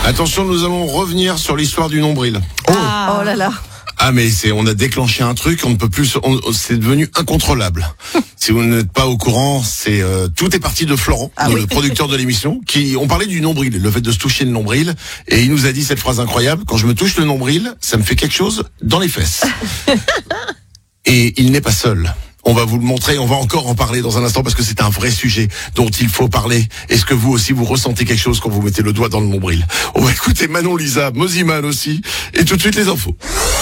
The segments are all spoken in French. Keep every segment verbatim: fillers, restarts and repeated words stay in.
Attention, nous allons revenir sur l'histoire du nombril. Oh, oh là là. Ah mais c'est, on a déclenché un truc, on ne peut plus, on, c'est devenu incontrôlable. Si vous n'êtes pas au courant, c'est euh, tout est parti de Florent, ah, le oui. producteur de l'émission, qui on parlait du nombril, le fait de se toucher le nombril, et il nous a dit cette phrase incroyable: quand je me touche le nombril, ça me fait quelque chose dans les fesses. Et il n'est pas seul. On va vous le montrer, on va encore en parler dans un instant parce que c'est un vrai sujet dont il faut parler. Est-ce que vous aussi vous ressentez quelque chose quand vous mettez le doigt dans le nombril? On va écouter Manon Lisa, Moziman aussi, et tout de suite les infos.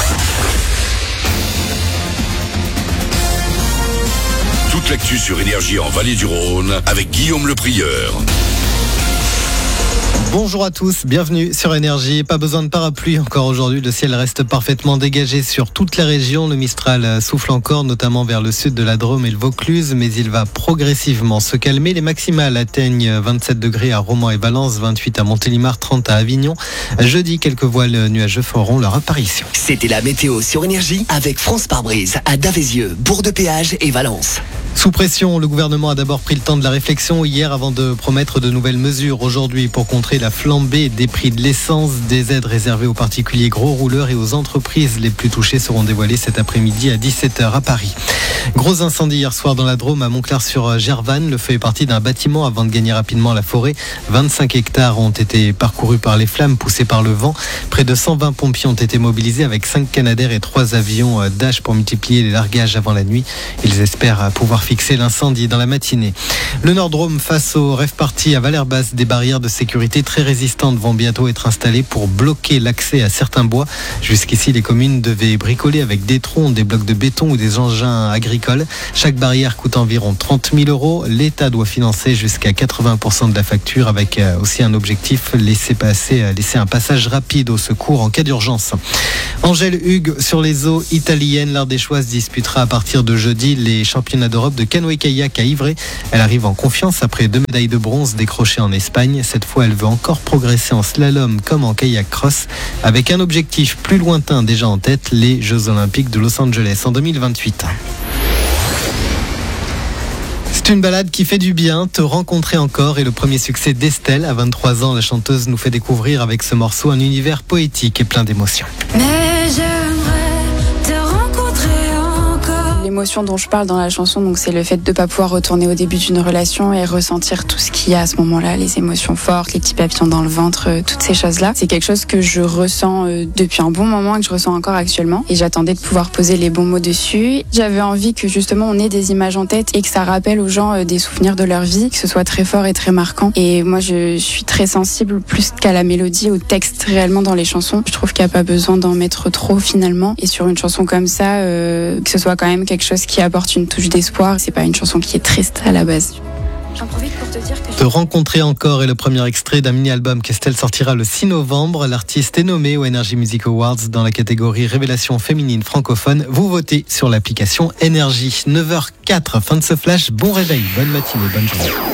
Toute l'actu sur Énergie en Vallée du Rhône avec Guillaume Le Prieur. Bonjour à tous, bienvenue sur Énergie. Pas besoin de parapluie encore aujourd'hui, le ciel reste parfaitement dégagé sur toute la région. Le Mistral souffle encore, notamment vers le sud de la Drôme et le Vaucluse, mais il va progressivement se calmer. Les maximales atteignent vingt-sept degrés à Romans et Valence, vingt-huit à Montélimar, trente à Avignon. Jeudi, quelques voiles nuageux feront leur apparition. C'était la météo sur Énergie avec France Pare-Brise à Davézieux, Bourg-de-Péage et Valence. Sous pression, le gouvernement a d'abord pris le temps de la réflexion hier avant de promettre de nouvelles mesures aujourd'hui pour contrer la flambée des prix de l'essence. Des aides réservées aux particuliers gros rouleurs et aux entreprises les plus touchées seront dévoilées cet après-midi à dix-sept heures à Paris. Gros incendie hier soir dans la Drôme à Montclar-sur-Gervanne. Le feu est parti d'un bâtiment avant de gagner rapidement la forêt. vingt-cinq hectares ont été parcourus par les flammes poussées par le vent. Près de cent vingt pompiers ont été mobilisés avec cinq Canadair et trois avions Dash pour multiplier les largages avant la nuit. Ils espèrent pouvoir fixer l'incendie dans la matinée. Le Nord-Drôme face au rêve party à Valère-Basse, des barrières de sécurité très résistantes vont bientôt être installées pour bloquer l'accès à certains bois. Jusqu'ici, les communes devaient bricoler avec des troncs, des blocs de béton ou des engins agricoles. Chaque barrière coûte environ trente mille euros. L'État doit financer jusqu'à quatre-vingts pour cent de la facture avec aussi un objectif, laisser passer, laisser un passage rapide au secours en cas d'urgence. Angèle Hugues sur les eaux italiennes, l'Ardéchoise disputera à partir de jeudi les championnats d'Europe de canoë-kayak à Ivrea. Elle arrive en confiance après deux médailles de bronze décrochées en Espagne. Cette fois, elle veut encore progresser en slalom comme en kayak cross avec un objectif plus lointain déjà en tête, les Jeux Olympiques de Los Angeles en deux mille vingt-huit. C'est une balade qui fait du bien, Te rencontrer encore, et le premier succès d'Estelle. À vingt-trois ans, la chanteuse nous fait découvrir avec ce morceau un univers poétique et plein d'émotions. Mais j'aimerais te rencontrer encore. L'émotion dont je parle dans la chanson, donc c'est le fait de ne pas pouvoir retourner au début d'une relation et ressentir tout ce qu'il y a à ce moment-là, les émotions fortes, les petits papillons dans le ventre, euh, toutes ces choses-là. C'est quelque chose que je ressens euh, depuis un bon moment et que je ressens encore actuellement. Et j'attendais de pouvoir poser les bons mots dessus. J'avais envie que justement on ait des images en tête et que ça rappelle aux gens euh, des souvenirs de leur vie, que ce soit très fort et très marquant. Et moi, je suis très sensible plus qu'à la mélodie, au texte réellement dans les chansons. Je trouve qu'il n'y a pas besoin d'en mettre trop finalement. Et sur une chanson comme ça, euh, que ce soit quand même quelque chose qui apporte une touche d'espoir. C'est pas une chanson qui est triste à la base. J'en profite pour te dire que... Te rencontrer encore est le premier extrait d'un mini-album qu'Estelle sortira le six novembre. L'artiste est nommé aux Energy Music Awards dans la catégorie Révélation féminine francophone. Vous votez sur l'application Énergie. neuf heures zéro quatre, fin de ce flash. Bon réveil, bonne matinée, bonne journée.